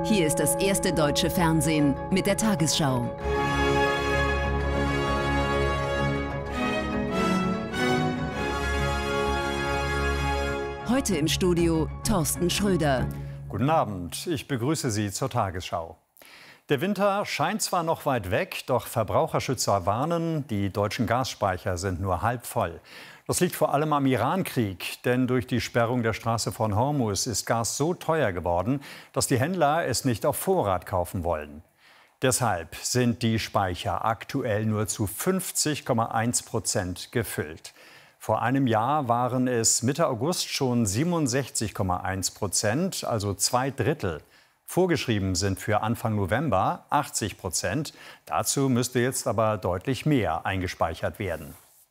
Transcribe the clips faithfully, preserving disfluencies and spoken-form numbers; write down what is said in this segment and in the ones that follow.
Hier ist das erste deutsche Fernsehen mit der Tagesschau. Heute im Studio Thorsten Schröder. Guten Abend, ich begrüße Sie zur Tagesschau. Der Winter scheint zwar noch weit weg, doch Verbraucherschützer warnen, die deutschen Gasspeicher sind nur halb voll. Das liegt vor allem am Irankrieg, denn durch die Sperrung der Straße von Hormuz ist Gas so teuer geworden, dass die Händler es nicht auf Vorrat kaufen wollen. Deshalb sind die Speicher aktuell nur zu fünfzig Komma eins Prozent gefüllt. Vor einem Jahr waren es Mitte August schon siebenundsechzig Komma eins Prozent, also zwei Drittel. Vorgeschrieben sind für Anfang November achtzig Prozent. Dazu müsste jetzt aber deutlich mehr eingespeichert werden.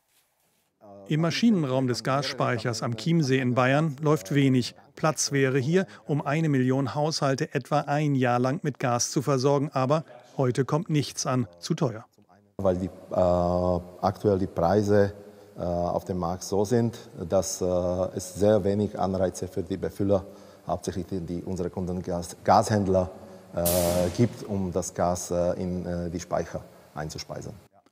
Im Maschinenraum des Gasspeichers am Chiemsee in Bayern läuft wenig. Platz wäre hier, um eine Million Haushalte etwa ein Jahr lang mit Gas zu versorgen. Aber heute kommt nichts an, zu teuer. Weil die, äh, aktuell die Preise äh, auf dem Markt so sind, dass äh, es sehr wenig Anreize für die Befüller, hauptsächlich die, die unsere Kunden Gas, Gashändler, äh, gibt, um das Gas äh, in äh, die Speicher einzuspeisen.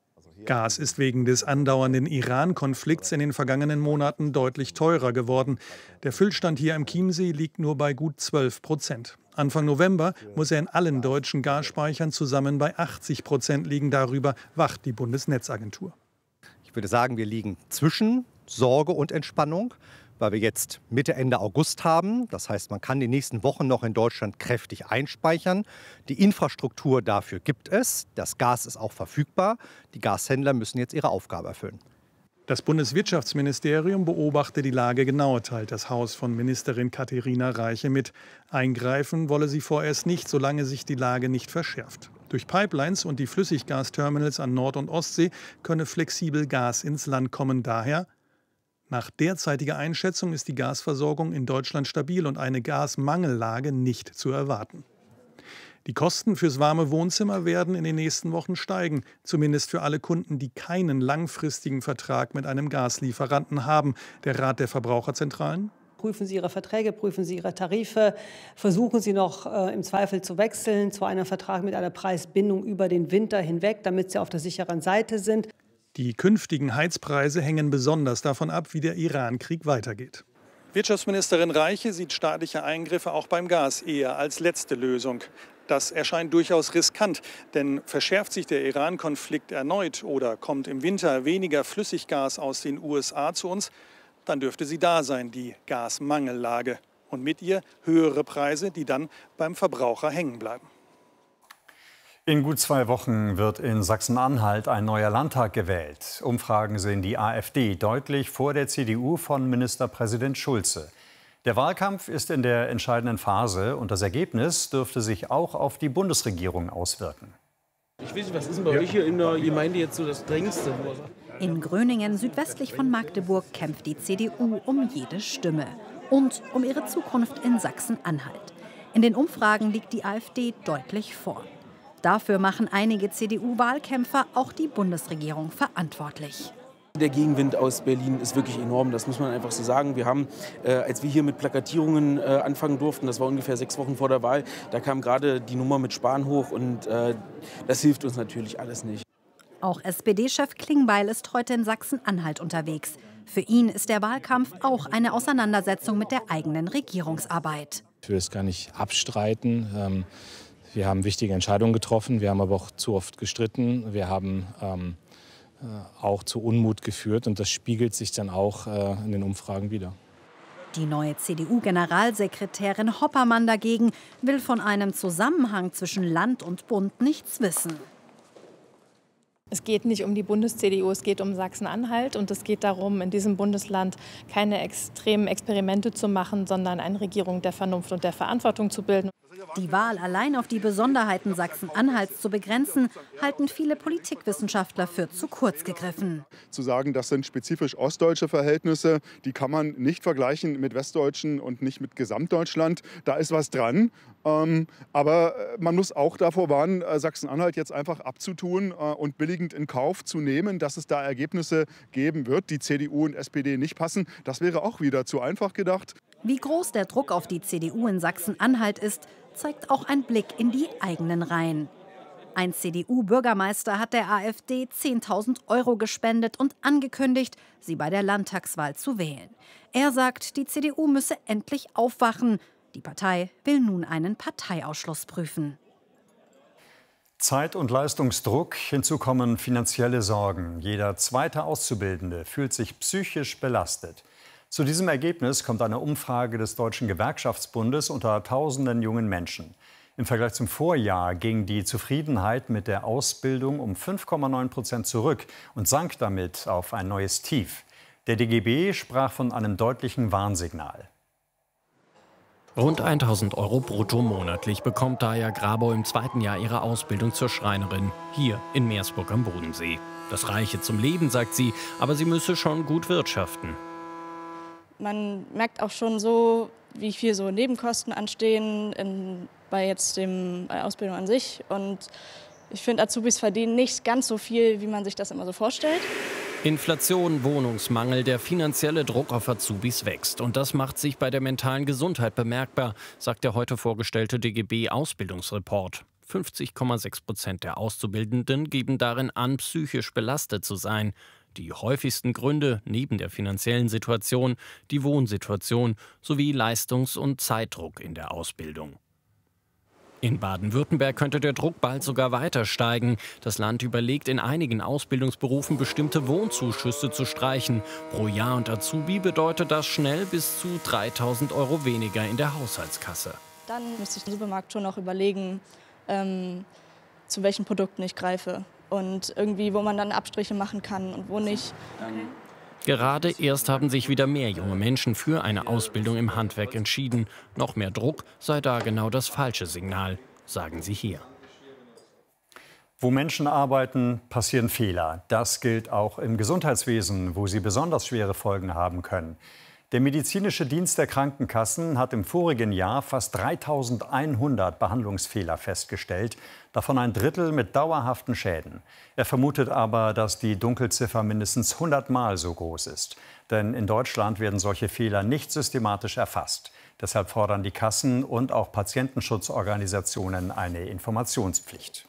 Gas ist wegen des andauernden Iran-Konflikts in den vergangenen Monaten deutlich teurer geworden. Der Füllstand hier am Chiemsee liegt nur bei gut zwölf Prozent. Anfang November muss er in allen deutschen Gasspeichern zusammen bei achtzig Prozent liegen. Darüber wacht die Bundesnetzagentur. Ich würde sagen, wir liegen zwischen Sorge und Entspannung, weil wir jetzt Mitte, Ende August haben. Das heißt, man kann die nächsten Wochen noch in Deutschland kräftig einspeichern. Die Infrastruktur dafür gibt es. Das Gas ist auch verfügbar. Die Gashändler müssen jetzt ihre Aufgabe erfüllen. Das Bundeswirtschaftsministerium beobachte die Lage genau, teilt das Haus von Ministerin Katharina Reiche mit. Eingreifen wolle sie vorerst nicht, solange sich die Lage nicht verschärft. Durch Pipelines und die Flüssiggasterminals an Nord- und Ostsee könne flexibel Gas ins Land kommen. Daher: Nach derzeitiger Einschätzung ist die Gasversorgung in Deutschland stabil und eine Gasmangellage nicht zu erwarten. Die Kosten fürs warme Wohnzimmer werden in den nächsten Wochen steigen, zumindest für alle Kunden, die keinen langfristigen Vertrag mit einem Gaslieferanten haben. Der Rat der Verbraucherzentralen: Prüfen Sie Ihre Verträge, prüfen Sie Ihre Tarife, versuchen Sie noch äh, im Zweifel zu wechseln zu einem Vertrag mit einer Preisbindung über den Winter hinweg, damit Sie auf der sicheren Seite sind. Die künftigen Heizpreise hängen besonders davon ab, wie der Iran-Krieg weitergeht. Wirtschaftsministerin Reiche sieht staatliche Eingriffe auch beim Gas eher als letzte Lösung. Das erscheint durchaus riskant, denn verschärft sich der Iran-Konflikt erneut oder kommt im Winter weniger Flüssiggas aus den U S A zu uns, dann dürfte sie da sein, die Gasmangellage. Und mit ihr höhere Preise, die dann beim Verbraucher hängen bleiben. In gut zwei Wochen wird in Sachsen-Anhalt ein neuer Landtag gewählt. Umfragen sehen die AfD deutlich vor der C D U von Ministerpräsident Schulze. Der Wahlkampf ist in der entscheidenden Phase und das Ergebnis dürfte sich auch auf die Bundesregierung auswirken. Ich weiß nicht, was ist denn bei euch hier in der Gemeinde jetzt so das Drängendste? In Gröningen, südwestlich von Magdeburg, kämpft die C D U um jede Stimme und um ihre Zukunft in Sachsen-Anhalt. In den Umfragen liegt die AfD deutlich vor. Dafür machen einige C D U-Wahlkämpfer auch die Bundesregierung verantwortlich. Der Gegenwind aus Berlin ist wirklich enorm, das muss man einfach so sagen. Wir haben, äh, als wir hier mit Plakatierungen äh, anfangen durften, das war ungefähr sechs Wochen vor der Wahl, da kam gerade die Nummer mit Spahn hoch und äh, das hilft uns natürlich alles nicht. Auch S P D-Chef Klingbeil ist heute in Sachsen-Anhalt unterwegs. Für ihn ist der Wahlkampf auch eine Auseinandersetzung mit der eigenen Regierungsarbeit. Ich will es gar nicht abstreiten. Ähm Wir haben wichtige Entscheidungen getroffen, wir haben aber auch zu oft gestritten, wir haben ähm, äh, auch zu Unmut geführt und das spiegelt sich dann auch äh, in den Umfragen wider. Die neue C D U-Generalsekretärin Hoppermann dagegen will von einem Zusammenhang zwischen Land und Bund nichts wissen. Es geht nicht um die Bundes-C D U, es geht um Sachsen-Anhalt und es geht darum, in diesem Bundesland keine extremen Experimente zu machen, sondern eine Regierung der Vernunft und der Verantwortung zu bilden. Die Wahl allein auf die Besonderheiten Sachsen-Anhalts zu begrenzen, halten viele Politikwissenschaftler für zu kurz gegriffen. Zu sagen, das sind spezifisch ostdeutsche Verhältnisse, die kann man nicht vergleichen mit westdeutschen und nicht mit Gesamtdeutschland. Da ist was dran. Ähm, aber man muss auch davor warnen, Sachsen-Anhalt jetzt einfach abzutun äh, und billigend in Kauf zu nehmen, dass es da Ergebnisse geben wird, die C D U und S P D nicht passen. Das wäre auch wieder zu einfach gedacht. Wie groß der Druck auf die C D U in Sachsen-Anhalt ist, zeigt auch ein Blick in die eigenen Reihen. Ein C D U-Bürgermeister hat der AfD zehntausend Euro gespendet und angekündigt, sie bei der Landtagswahl zu wählen. Er sagt, die C D U müsse endlich aufwachen. Die Partei will nun einen Parteiausschluss prüfen. Zeit- und Leistungsdruck, hinzu kommen finanzielle Sorgen. Jeder zweite Auszubildende fühlt sich psychisch belastet. Zu diesem Ergebnis kommt eine Umfrage des Deutschen Gewerkschaftsbundes unter tausenden jungen Menschen. Im Vergleich zum Vorjahr ging die Zufriedenheit mit der Ausbildung um fünf Komma neun Prozent zurück und sank damit auf ein neues Tief. Der D G B sprach von einem deutlichen Warnsignal. Rund tausend Euro brutto monatlich bekommt Daya Grabau im zweiten Jahr ihrer Ausbildung zur Schreinerin, hier in Meersburg am Bodensee. Das reiche zum Leben, sagt sie, aber sie müsse schon gut wirtschaften. Man merkt auch schon so, wie viel so Nebenkosten anstehen in, bei jetzt dem bei Ausbildung an sich. Und ich finde, Azubis verdienen nicht ganz so viel, wie man sich das immer so vorstellt. Inflation, Wohnungsmangel, der finanzielle Druck auf Azubis wächst. Und das macht sich bei der mentalen Gesundheit bemerkbar, sagt der heute vorgestellte D G B-Ausbildungsreport. fünfzig Komma sechs Prozent der Auszubildenden geben darin an, psychisch belastet zu sein. Die häufigsten Gründe neben der finanziellen Situation die Wohnsituation sowie Leistungs- und Zeitdruck in der Ausbildung. In Baden-Württemberg könnte der Druck bald sogar weiter steigen. Das Land überlegt, in einigen Ausbildungsberufen bestimmte Wohnzuschüsse zu streichen. Pro Jahr und Azubi bedeutet das schnell bis zu dreitausend Euro weniger in der Haushaltskasse. Dann müsste ich im Supermarkt schon noch überlegen, ähm, zu welchen Produkten ich greife. Und irgendwie, wo man dann Abstriche machen kann und wo nicht. Okay. Gerade erst haben sich wieder mehr junge Menschen für eine Ausbildung im Handwerk entschieden. Noch mehr Druck sei da genau das falsche Signal, sagen sie hier. Wo Menschen arbeiten, passieren Fehler. Das gilt auch im Gesundheitswesen, wo sie besonders schwere Folgen haben können. Der medizinische Dienst der Krankenkassen hat im vorigen Jahr fast dreitausendeinhundert Behandlungsfehler festgestellt, davon ein Drittel mit dauerhaften Schäden. Er vermutet aber, dass die Dunkelziffer mindestens hundertmal so groß ist. Denn in Deutschland werden solche Fehler nicht systematisch erfasst. Deshalb fordern die Kassen und auch Patientenschutzorganisationen eine Informationspflicht.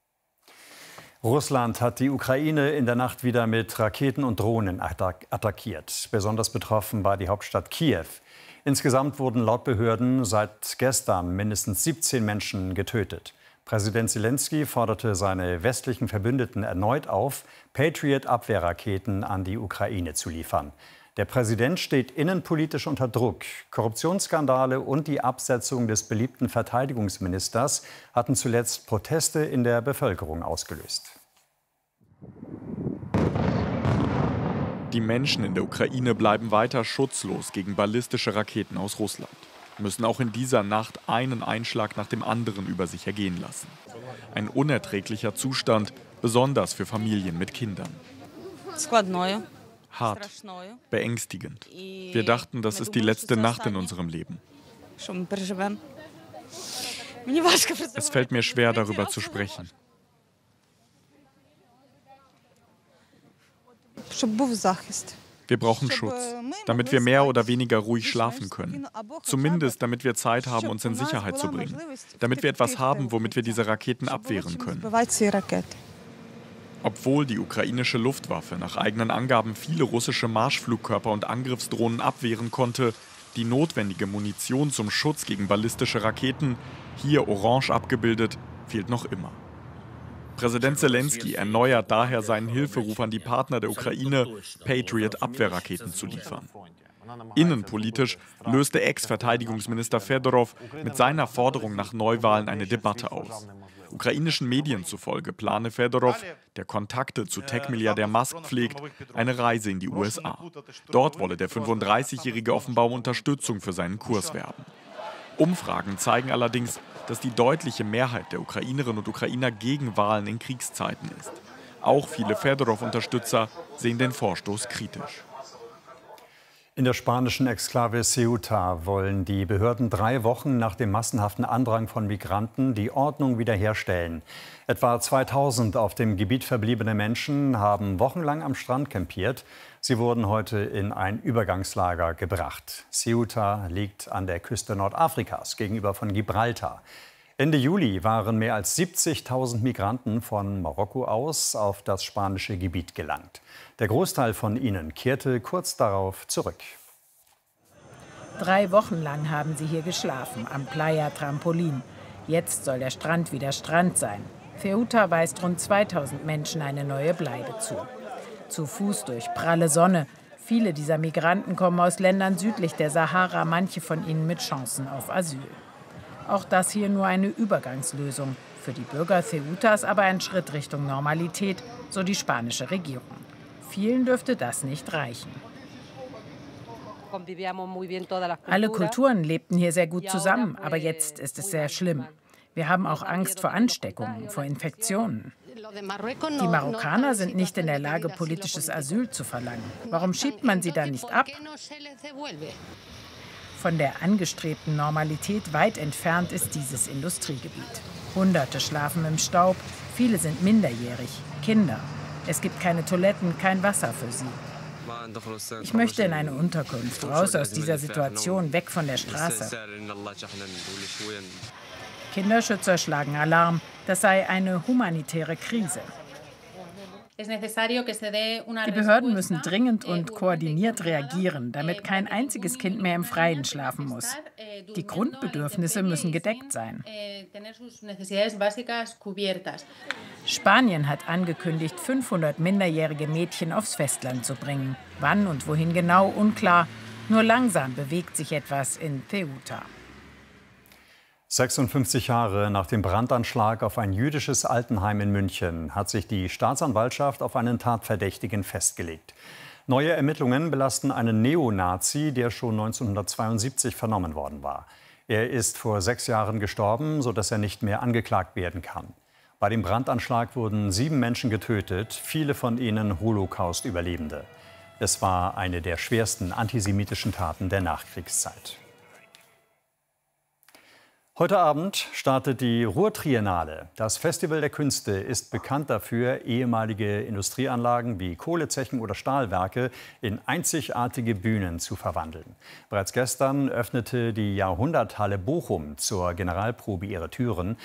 Russland hat die Ukraine in der Nacht wieder mit Raketen und Drohnen attackiert. Besonders betroffen war die Hauptstadt Kiew. Insgesamt wurden laut Behörden seit gestern mindestens siebzehn Menschen getötet. Präsident Zelensky forderte seine westlichen Verbündeten erneut auf, Patriot-Abwehrraketen an die Ukraine zu liefern. Der Präsident steht innenpolitisch unter Druck. Korruptionsskandale und die Absetzung des beliebten Verteidigungsministers hatten zuletzt Proteste in der Bevölkerung ausgelöst. Die Menschen in der Ukraine bleiben weiter schutzlos gegen ballistische Raketen aus Russland, müssen auch in dieser Nacht einen Einschlag nach dem anderen über sich ergehen lassen. Ein unerträglicher Zustand, besonders für Familien mit Kindern. Hart, beängstigend. Wir dachten, das ist die letzte Nacht in unserem Leben. Es fällt mir schwer, darüber zu sprechen. Wir brauchen Schutz, damit wir mehr oder weniger ruhig schlafen können. Zumindest, damit wir Zeit haben, uns in Sicherheit zu bringen. Damit wir etwas haben, womit wir diese Raketen abwehren können. Obwohl die ukrainische Luftwaffe nach eigenen Angaben viele russische Marschflugkörper und Angriffsdrohnen abwehren konnte, die notwendige Munition zum Schutz gegen ballistische Raketen, hier orange abgebildet, fehlt noch immer. Präsident Zelensky erneuert daher seinen Hilferuf an die Partner der Ukraine, Patriot-Abwehrraketen zu liefern. Innenpolitisch löste Ex-Verteidigungsminister Fedorov mit seiner Forderung nach Neuwahlen eine Debatte aus. Ukrainischen Medien zufolge plane Fedorov, der Kontakte zu Tech-Milliardär Musk pflegt, eine Reise in die U S A. Dort wolle der fünfunddreißigjährige offenbar um Unterstützung für seinen Kurs werben. Umfragen zeigen allerdings, dass die deutliche Mehrheit der Ukrainerinnen und Ukrainer gegen Wahlen in Kriegszeiten ist. Auch viele Fedorov-Unterstützer sehen den Vorstoß kritisch. In der spanischen Exklave Ceuta wollen die Behörden drei Wochen nach dem massenhaften Andrang von Migranten die Ordnung wiederherstellen. Etwa zweitausend auf dem Gebiet verbliebene Menschen haben wochenlang am Strand campiert. Sie wurden heute in ein Übergangslager gebracht. Ceuta liegt an der Küste Nordafrikas gegenüber von Gibraltar. Ende Juli waren mehr als siebzigtausend Migranten von Marokko aus auf das spanische Gebiet gelangt. Der Großteil von ihnen kehrte kurz darauf zurück. Drei Wochen lang haben sie hier geschlafen, am Playa Trampolín. Jetzt soll der Strand wieder Strand sein. Ceuta weist rund zweitausend Menschen eine neue Bleibe zu. Zu Fuß durch pralle Sonne. Viele dieser Migranten kommen aus Ländern südlich der Sahara, manche von ihnen mit Chancen auf Asyl. Auch das hier nur eine Übergangslösung. Für die Bürger Ceutas aber ein Schritt Richtung Normalität, so die spanische Regierung. Vielen dürfte das nicht reichen. Alle Kulturen lebten hier sehr gut zusammen, aber jetzt ist es sehr schlimm. Wir haben auch Angst vor Ansteckungen, vor Infektionen. Die Marokkaner sind nicht in der Lage, politisches Asyl zu verlangen. Warum schiebt man sie dann nicht ab? Von der angestrebten Normalität weit entfernt ist dieses Industriegebiet. Hunderte schlafen im Staub, viele sind minderjährig, Kinder. Es gibt keine Toiletten, kein Wasser für sie. Ich möchte in eine Unterkunft, raus aus dieser Situation, weg von der Straße. Kinderschützer schlagen Alarm, das sei eine humanitäre Krise. Die Behörden müssen dringend und koordiniert reagieren, damit kein einziges Kind mehr im Freien schlafen muss. Die Grundbedürfnisse müssen gedeckt sein. Spanien hat angekündigt, fünfhundert minderjährige Mädchen aufs Festland zu bringen. Wann und wohin genau, unklar. Nur langsam bewegt sich etwas in Ceuta. sechsundfünfzig Jahre nach dem Brandanschlag auf ein jüdisches Altenheim in München hat sich die Staatsanwaltschaft auf einen Tatverdächtigen festgelegt. Neue Ermittlungen belasten einen Neonazi, der schon neunzehnhundertzweiundsiebzig vernommen worden war. Er ist vor sechs Jahren gestorben, sodass er nicht mehr angeklagt werden kann. Bei dem Brandanschlag wurden sieben Menschen getötet, viele von ihnen Holocaust-Überlebende. Es war eine der schwersten antisemitischen Taten der Nachkriegszeit. Heute Abend startet die Ruhr-Triennale. Das Festival der Künste ist bekannt dafür, ehemalige Industrieanlagen wie Kohlezechen oder Stahlwerke in einzigartige Bühnen zu verwandeln. Bereits gestern öffnete die Jahrhunderthalle Bochum zur Generalprobe ihre Türen.